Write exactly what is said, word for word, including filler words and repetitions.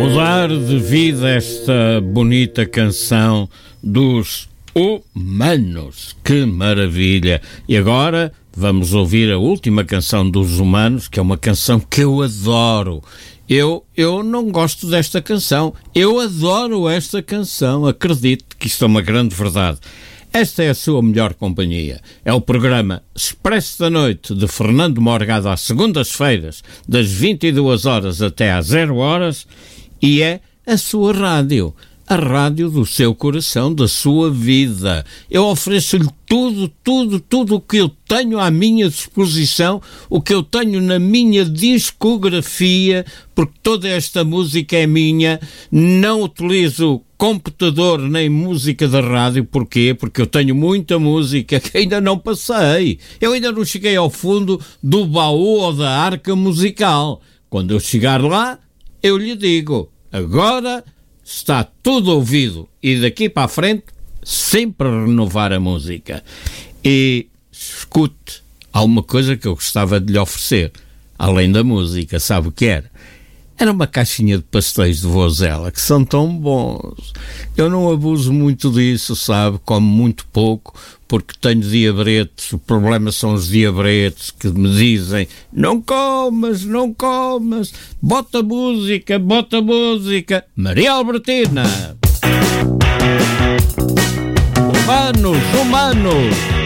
mudar de vida esta bonita canção dos Humanos. Que maravilha! E agora vamos ouvir a última canção dos Humanos, que é uma canção que eu adoro. Eu, eu não gosto desta canção. Eu adoro esta canção. Acredite que isto é uma grande verdade. Esta é a sua melhor companhia. É o programa Expresso da Noite de Fernando Morgado às segundas-feiras, das vinte e duas horas até às zero horas, e é a sua rádio, a rádio do seu coração, da sua vida. Eu ofereço-lhe tudo, tudo, tudo o que eu tenho à minha disposição, o que eu tenho na minha discografia, porque toda esta música é minha. Não utilizo computador nem música da rádio. Porquê? Porque eu tenho muita música que ainda não passei. Eu ainda não cheguei ao fundo do baú ou da arca musical. Quando eu chegar lá, eu lhe digo, agora está tudo ouvido e daqui para a frente sempre renovar a música. E escute, há uma coisa que eu gostava de lhe oferecer, além da música, sabe o que era? Era uma caixinha de pastéis de Vozela, que são tão bons. Eu não abuso muito disso, sabe? Como muito pouco, porque tenho diabretes. O problema são os diabretes que me dizem: não comas, não comas, bota música, bota música. Maria Albertina. Humanos, humanos.